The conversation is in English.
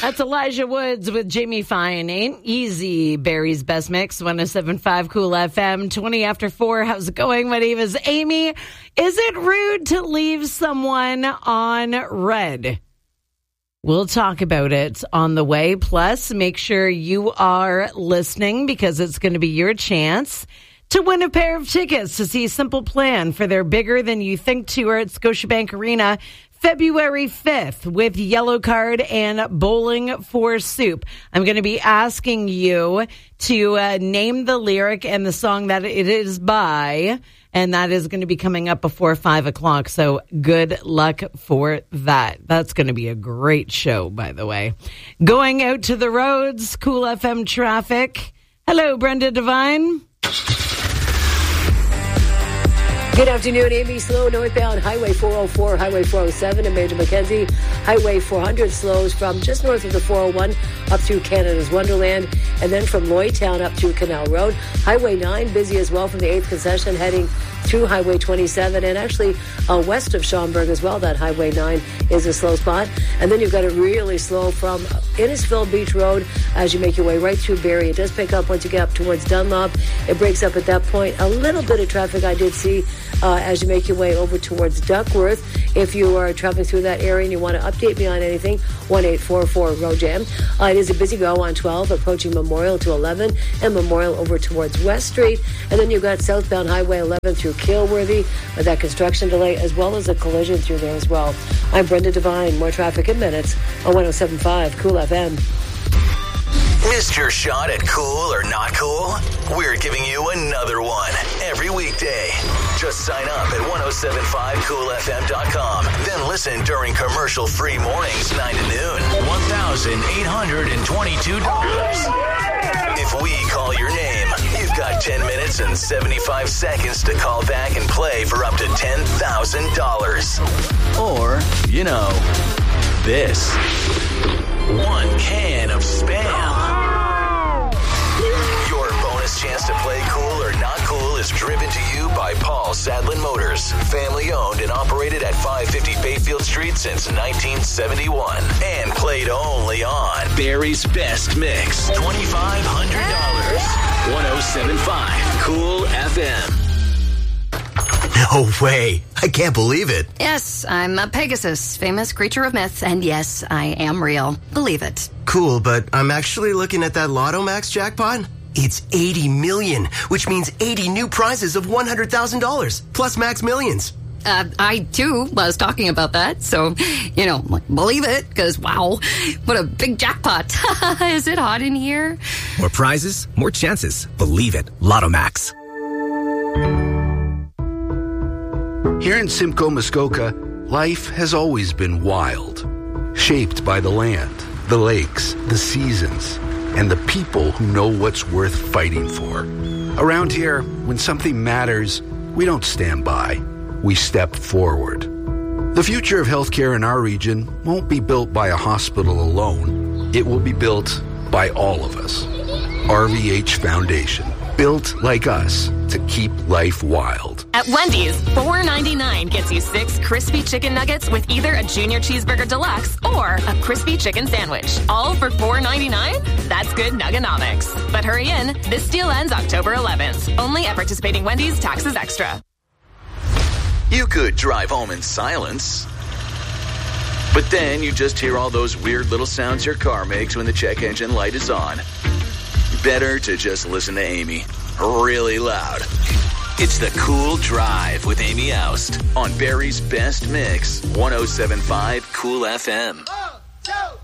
That's Elijah Woods with Jamie Fine. Ain't easy. Barry's Best Mix, 107.5 Cool FM, 20 after 4. How's it going? My name is Amy. Is it rude to leave someone on red? We'll talk about it on the way. Plus, make sure you are listening because it's going to be your chance to win a pair of tickets to see Simple Plan for their Bigger Than You Think tour at Scotiabank Arena February 5th with Yellow Card and Bowling for Soup. I'm going to be asking you to name the lyric and the song that it is by, and that is going to be coming up before 5 o'clock. So good luck for that. That's going to be a great show, by the way. Going out to the roads, Cool FM traffic. Hello, Brenda Devine. Good afternoon, Amy. Slow northbound Highway 404, Highway 407, and Major Mackenzie. Highway 400 slows from just north of the 401 up through Canada's Wonderland, and then from Lloydtown up through Canal Road. Highway 9 busy as well from the 8th concession heading through Highway 27, and actually west of Schaumburg as well. That Highway 9 is a slow spot. And then you've got it really slow from Innisfil Beach Road as you make your way right through Barrie. It does pick up once you get up towards Dunlop. It breaks up at that point. A little bit of traffic I did see as you make your way over towards Duckworth. If you are traveling through that area and you want to update me on anything, 1-844-ROJAM. It is a busy go on 12, approaching Memorial to 11, and Memorial over towards West Street. And then you've got southbound Highway 11 through Kilworthy, that construction delay, as well as a collision through there as well. I'm Brenda Devine. More traffic in minutes on 107.5 Cool FM. Missed your shot at cool or not cool? We're giving you another one every weekday. Just sign up at 1075coolfm.com. Then listen during commercial-free mornings 9 to noon. $1,822. If we call your name, you've got 10 minutes and 75 seconds to call back and play for up to $10,000. Or, you know, this. One can of Spam. Your bonus chance to play cool or not cool is driven to you by Paul Sadlin Motors. Family owned and operated at 550 Bayfield Street since 1971. And played only on Barry's Best Mix. $2,500. 107.5 Cool FM. No way. I can't believe it. Yes, I'm a Pegasus, famous creature of myth, and yes, I am real. Believe it. Cool, but I'm actually looking at that Lotto Max jackpot. It's 80 million, which means 80 new prizes of $100,000, plus Max Millions. I, too, was talking about that, so, you know, believe it, because, wow, what a big jackpot. Is it hot in here? More prizes, more chances. Believe it. Lotto Max. Here in Simcoe, Muskoka, life has always been wild, shaped by the land, the lakes, the seasons, and the people who know what's worth fighting for. Around here, when something matters, we don't stand by, we step forward. The future of healthcare in our region won't be built by a hospital alone. It will be built by all of us. RVH Foundation, built like us to keep life wild. At Wendy's, $4.99 gets you 6 crispy chicken nuggets with either a Junior Cheeseburger Deluxe or a crispy chicken sandwich. All for $4.99? That's good nuggenomics. But hurry in, this deal ends October 11th. Only at participating Wendy's, taxes extra. You could drive home in silence, but then you just hear all those weird little sounds your car makes when the check engine light is on. Better to just listen to Amy really loud. It's the Cool Drive with Amy Oust on Barry's Best Mix, 107.5 Cool FM.